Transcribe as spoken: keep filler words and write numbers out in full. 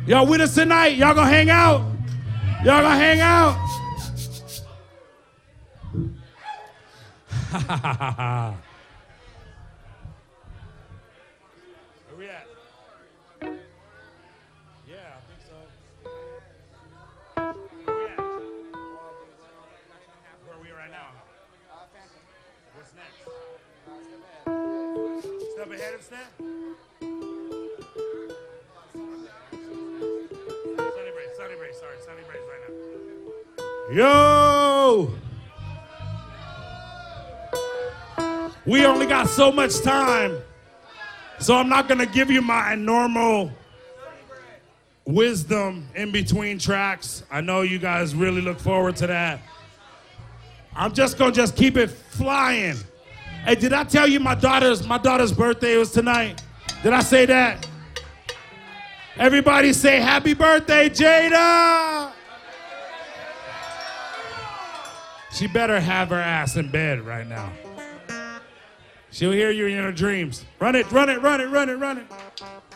Y'all with us tonight? Y'all gonna hang out? Y'all gonna hang out? Where we at? Yeah, I think so. Where we at? Where are we right now? What's next? Step ahead of Snap? Sunny Brace, Sunny Brace, sorry, Sunny Brace right now. Yo! We only got so much time, so I'm not gonna give you my normal wisdom in between tracks. I know you guys really look forward to that. I'm just gonna just keep it flying. Hey, did I tell you my daughter's my daughter's birthday was tonight? Did I say that? Everybody say happy birthday, Jada! She better have her ass in bed right now. She'll hear you in her dreams. Run it, run it, run it, run it, run it.